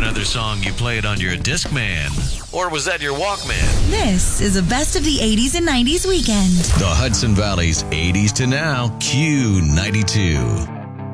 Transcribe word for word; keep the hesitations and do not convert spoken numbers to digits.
another song you played on your Discman. Or was that your Walkman? This is a best of the eighties and nineties weekend. The Hudson Valley's eighties to now, Q ninety-two.